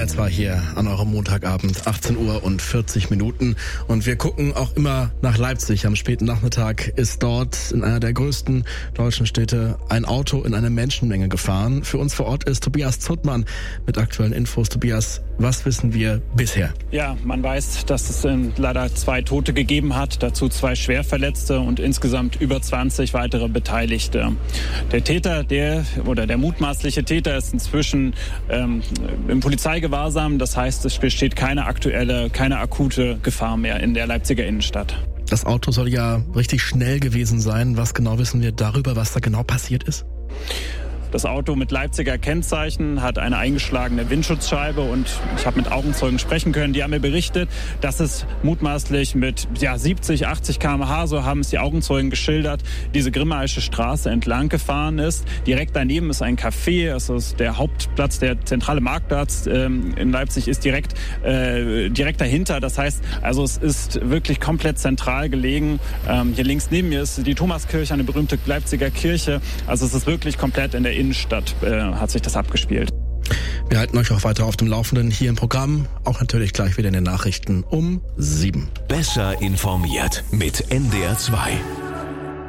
NDR 2 hier an eurem Montagabend, 18 Uhr und 40 Minuten. Und wir gucken auch immer nach Leipzig. Am späten Nachmittag ist dort in einer der größten deutschen Städte ein Auto in eine Menschenmenge gefahren. Für uns vor Ort ist Tobias Zuttmann mit aktuellen Infos. Tobias, was wissen wir bisher? Ja, man weiß, dass es leider 2 Tote gegeben hat, dazu 2 Schwerverletzte und insgesamt über 20 weitere Beteiligte. Der Täter, der mutmaßliche Täter ist inzwischen im Polizeigewahrsam. Das heißt, es besteht keine akute Gefahr mehr in der Leipziger Innenstadt. Das Auto soll ja richtig schnell gewesen sein. Was genau wissen wir darüber, was da genau passiert ist? Das Auto mit Leipziger Kennzeichen hat eine eingeschlagene Windschutzscheibe und ich habe mit Augenzeugen sprechen können. Die haben mir berichtet, dass es mutmaßlich mit 70, 80 km/h, so haben es die Augenzeugen geschildert, diese Grimmaische Straße entlang gefahren ist. Direkt daneben ist ein Café, das ist der Hauptplatz, der zentrale Marktplatz in Leipzig ist direkt dahinter. Das heißt, also es ist wirklich komplett zentral gelegen. Hier links neben mir ist die Thomaskirche, eine berühmte Leipziger Kirche. Also es ist wirklich komplett in der Innenstadt hat sich das abgespielt. Wir halten euch auch weiter auf dem Laufenden hier im Programm, auch natürlich gleich wieder in den Nachrichten um 7. Besser informiert mit NDR 2.